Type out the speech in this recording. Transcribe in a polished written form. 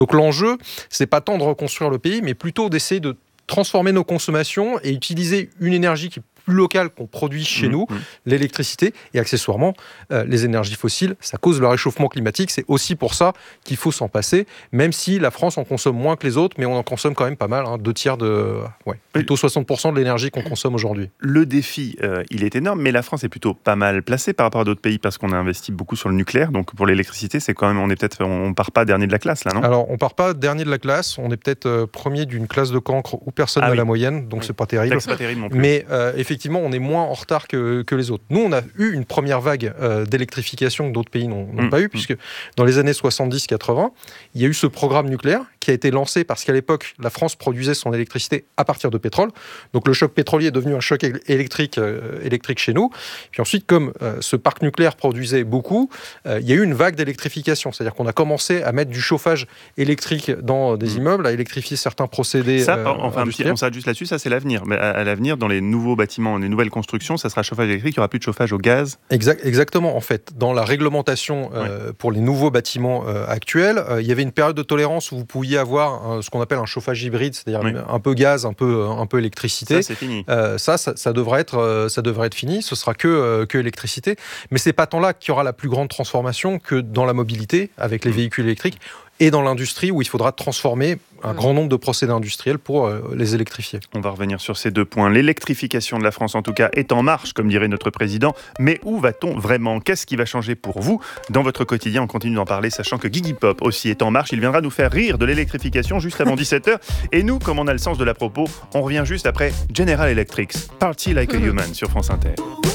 Donc l'enjeu, c'est pas tant de reconstruire le pays, mais plutôt d'essayer de transformer nos consommations et utiliser une énergie qui est plus locale qu'on produit chez nous, l'électricité, et accessoirement, les énergies fossiles, ça cause le réchauffement climatique. C'est aussi pour ça qu'il faut s'en passer, même si la France en consomme moins que les autres, mais on en consomme quand même pas mal, 2/3 plutôt 60% de l'énergie qu'on consomme aujourd'hui. Le défi, il est énorme, mais la France est plutôt pas mal placée par rapport à d'autres pays parce qu'on a investi beaucoup sur le nucléaire. Donc pour l'électricité, c'est quand même, on part pas dernier de la classe là, non ? Alors on part pas dernier de la classe, on est peut-être premier d'une classe de cancre où personne n'a la moyenne, donc c'est pas terrible. C'est pas terrible non plus. Mais effectivement, on est moins en retard que les autres. Nous, on a eu une première vague d'électrification que d'autres pays n'ont pas eu, puisque dans les années 70-80, il y a eu ce programme nucléaire qui a été lancé parce qu'à l'époque, la France produisait son électricité à partir de pétrole. Donc le choc pétrolier est devenu un choc électrique chez nous. Puis ensuite, comme ce parc nucléaire produisait beaucoup, il y a eu une vague d'électrification. C'est-à-dire qu'on a commencé à mettre du chauffage électrique dans des immeubles, à électrifier certains procédés industriels. On s'arrête juste là-dessus, ça c'est l'avenir. Mais à l'avenir, dans les nouveaux bâtiments, les nouvelles constructions, ça sera chauffage électrique, il n'y aura plus de chauffage au gaz. Exactement, en fait. Dans la réglementation pour les nouveaux bâtiments actuels, il y avait une période de tolérance où vous pouviez avoir ce qu'on appelle un chauffage hybride, c'est-à-dire un peu gaz, un peu électricité. Ça, c'est fini. Ça devrait être fini. Ce sera que électricité. Mais c'est pas tant là qu'il y aura la plus grande transformation que dans la mobilité avec les véhicules électriques et dans l'industrie où il faudra transformer un grand nombre de procédés industriels pour les électrifier. On va revenir sur ces deux points. L'électrification de la France, en tout cas, est en marche, comme dirait notre président. Mais où va-t-on vraiment ? Qu'est-ce qui va changer pour vous dans votre quotidien ? On continue d'en parler, sachant que Gigi Pop aussi est en marche. Il viendra nous faire rire de l'électrification juste avant 17h. Et nous, comme on a le sens de la propos, on revient juste après General Electric, Party Like a Human sur France Inter.